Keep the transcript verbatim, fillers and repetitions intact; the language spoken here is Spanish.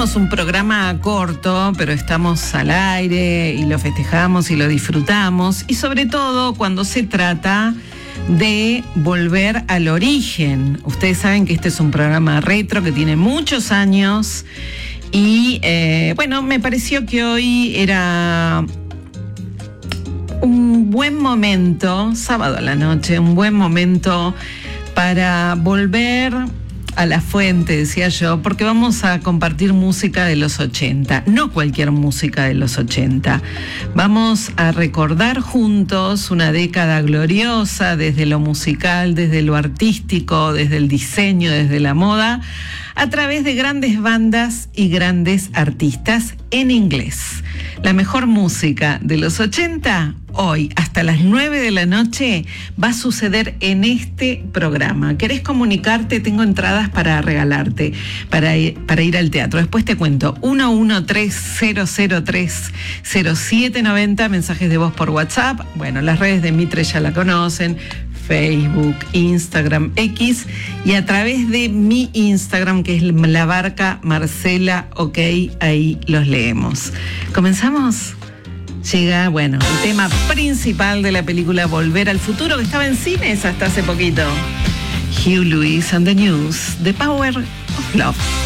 tenemos un programa corto, pero estamos al aire y lo festejamos y lo disfrutamos. Y sobre todo cuando se trata de volver al origen. Ustedes saben que este es un programa retro que tiene muchos años. Y eh, bueno, me pareció que hoy era un buen momento, sábado a la noche, un buen momento para volver a la fuente, decía yo, porque vamos a compartir música de los ochenta, no cualquier música de los ochenta. Vamos a recordar juntos una década gloriosa desde lo musical, desde lo artístico, desde el diseño, desde la moda, a través de grandes bandas y grandes artistas en inglés. La mejor música de los ochenta, hoy hasta las nueve de la noche, va a suceder en este programa. ¿Querés comunicarte? Tengo entradas para regalarte, para ir, para ir al teatro. Después te cuento. uno uno tres cero cero tres cero siete nueve cero, mensajes de voz por WhatsApp. Bueno, las redes de Mitre ya la conocen. Facebook, Instagram, X, y a través de mi Instagram, que es La Barca Marcela, ok, ahí los leemos. ¿Comenzamos? Llega, bueno, el tema principal de la película Volver al Futuro, que estaba en cines hasta hace poquito. Hugh Lewis and the News, The Power of Love.